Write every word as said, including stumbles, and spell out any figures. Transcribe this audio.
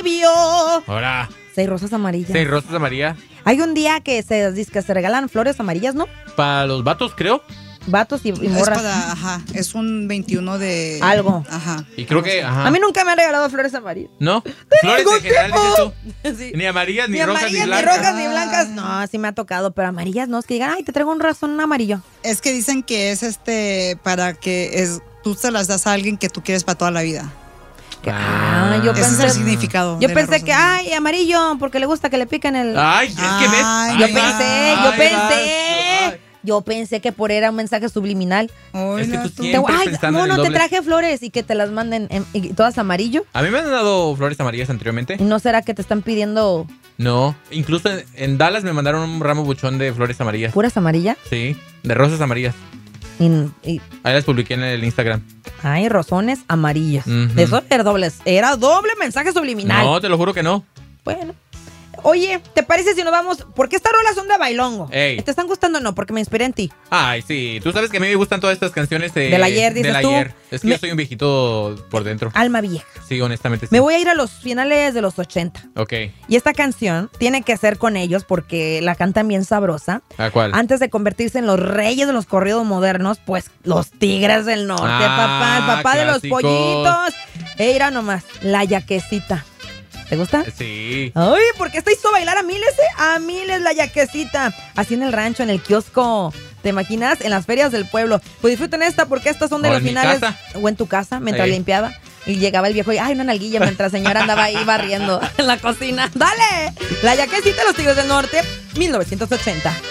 se vio. Ahora. Seis rosas amarillas. Seis rosas amarillas. Hay un día que se dice que se regalan flores amarillas, ¿no? Para los vatos, creo. Vatos y, y Es morras. para, ajá, es un veintiuno de... Algo. Ajá. Y creo que, ajá. A mí nunca me han regalado flores amarillas. ¿No? Flores en general, dices tú. Sí. Ni amarillas, ni, Ni rojas, amarillas, ni ni blancas. rojas, ni blancas. No, sí me ha tocado, pero amarillas no. Es que digan, ay, te traigo un razón amarillo. Es que dicen que es este para que es tú se las das a alguien que tú quieres para toda la vida. Ah, yo Ese pensé, es el significado. Yo de la pensé rosa que, amarilla. ay, amarillo, porque le gusta que le piquen el... Ay, es que ves. Ay, yo Ay, pensé, ay, yo ay, pensé. ay. Yo pensé que por era un mensaje subliminal. Ay, Es que no, tú tú- Te- siempre ay, pensando en el mono, te doble. traje flores y que te las manden en- y todas amarillo. A mí me han dado flores amarillas anteriormente. ¿Y no será que te están pidiendo No, incluso en, en Dallas me mandaron un ramo buchón de flores amarillas. puras amarillas? Sí, de rosas amarillas. Y, y- Ahí las publiqué en el Instagram. ay, rosones amarillas. Ujú. Eso era doble, era doble mensaje subliminal. No, te lo juro que no. Bueno. Oye, ¿te parece si nos vamos? Porque estas rolas son de bailongo. Ey. ¿Te están gustando o no? Porque me inspiré en ti. Ay, sí. Tú sabes que a mí me gustan todas estas canciones de, Del ayer, dices del tú. ayer. Es que Me- yo soy un viejito por dentro. Alma vieja. Sí, honestamente sí. Me voy a ir a los finales de los ochenta. Ok. Y esta canción tiene que ser con ellos porque la cantan bien sabrosa. ¿A cuál? Antes de convertirse en los reyes de los corridos modernos, pues los Tigres del Norte, Ah, papá, el papá de los clásicos. pollitos. Era nomás, la yaquecita. ¿Te gusta? Sí. Ay, porque esta hizo bailar a miles, ¿eh? A miles la yaquecita. Así en el rancho, en el kiosco. ¿Te imaginas? En las ferias del pueblo. Pues disfruten esta porque estas son de O los en mi finales. casa. O en tu casa, mientras Ey. limpiaba. Y llegaba el viejo y, ay, una nalguilla, mientras la señora andaba ahí barriendo en la cocina. ¡Dale! La yaquecita de los Tigres del Norte, mil novecientos ochenta.